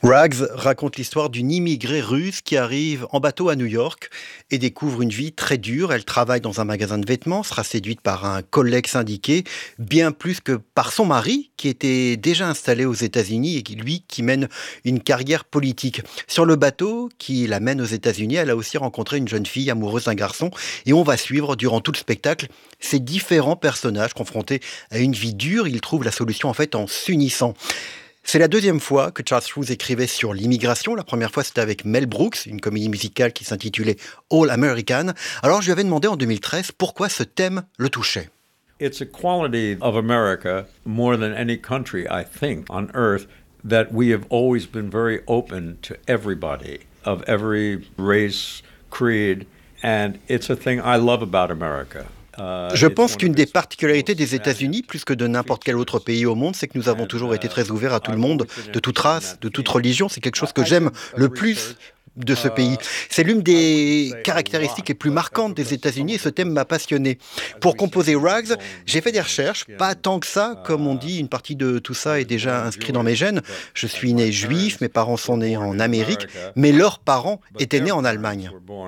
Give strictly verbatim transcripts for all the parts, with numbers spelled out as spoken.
Rags raconte l'histoire d'une immigrée russe qui arrive en bateau à New York et découvre une vie très dure. Elle travaille dans un magasin de vêtements, sera séduite par un collègue syndiqué, bien plus que par son mari qui était déjà installé aux États-Unis et qui, lui, qui mène une carrière politique. Sur le bateau qui l'amène aux États-Unis, elle a aussi rencontré une jeune fille amoureuse d'un garçon et on va suivre durant tout le spectacle ces différents personnages confrontés à une vie dure. Ils trouvent la solution en fait en s'unissant. C'est la deuxième fois que Charles Strouse écrivait sur l'immigration. La première fois, c'était avec Mel Brooks, une comédie musicale qui s'intitulait All American. Alors, je lui avais demandé en deux mille treize pourquoi ce thème le touchait. It's a quality of America, more than any country, I think, on earth, that we have always been very open to everybody, of every race, creed, and it's a thing I love about America. Je pense qu'une des particularités des États-Unis, plus que de n'importe quel autre pays au monde, c'est que nous avons toujours été très ouverts à tout le monde, de toute race, de toute religion. C'est quelque chose que j'aime le plus de ce pays. C'est l'une des caractéristiques les plus marquantes des États-Unis et ce thème m'a passionné. Pour composer Rags, j'ai fait des recherches, pas tant que ça, comme on dit, une partie de tout ça est déjà inscrit dans mes gènes. Je suis né juif, mes parents sont nés en Amérique, mais leurs parents étaient nés en Allemagne.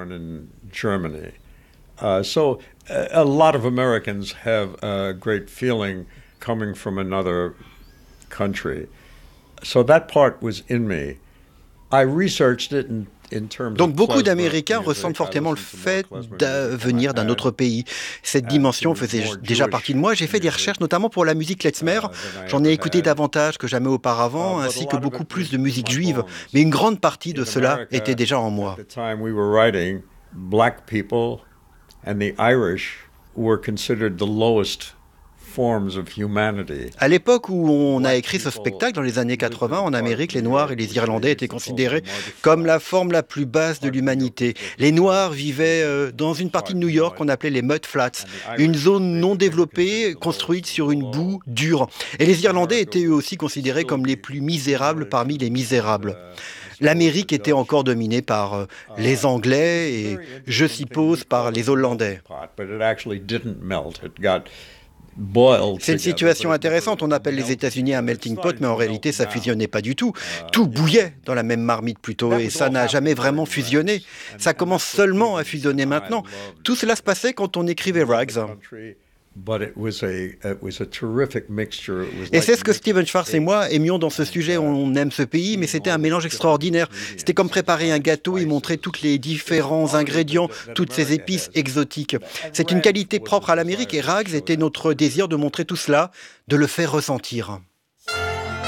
Uh, so uh, a lot of Americans have a great feeling coming from another country. So that part was in me. I researched it in Donc beaucoup d'Américains ressentent fortement le fait de venir d'un autre pays. Cette dimension faisait déjà partie de moi. J'ai fait des recherches notamment pour la musique klezmer. J'en ai écouté davantage que jamais auparavant, ainsi que beaucoup plus de musique juive. Mais une grande partie de cela était déjà en moi. And the Irish were considered the lowest forms of humanity. À l'époque où on a écrit ce spectacle, dans les années quatre-vingts, en Amérique, les Noirs et les Irlandais étaient considérés comme la forme la plus basse de l'humanité. Les Noirs vivaient euh, dans une partie de New York qu'on appelait les Mud Flats, une zone non développée, construite sur une boue dure. Et les Irlandais étaient eux aussi considérés comme les plus misérables parmi les misérables. L'Amérique était encore dominée par euh, les Anglais et, je suppose, par les Hollandais. C'est une situation intéressante. On appelle les États-Unis un melting pot, mais en réalité, ça fusionnait pas du tout. Tout bouillait dans la même marmite plutôt, et ça n'a jamais vraiment fusionné. Ça commence seulement à fusionner maintenant. Tout cela se passait quand on écrivait Rags. Et c'est ce que Stephen Schwartz et moi aimions dans ce sujet. On aime ce pays, mais c'était un mélange extraordinaire. C'était comme préparer un gâteau et montrer tous les différents ingrédients, toutes ces épices exotiques. C'est une qualité propre à l'Amérique et Rags était notre désir de montrer tout cela, de le faire ressentir.